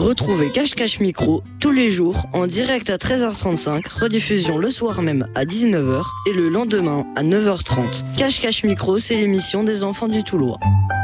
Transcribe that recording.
Retrouvez Cache Cache Micro tous les jours en direct à 13h35, rediffusion le soir même à 19h et le lendemain à 9h30. Cache Cache Micro, c'est l'émission des enfants du Toulois.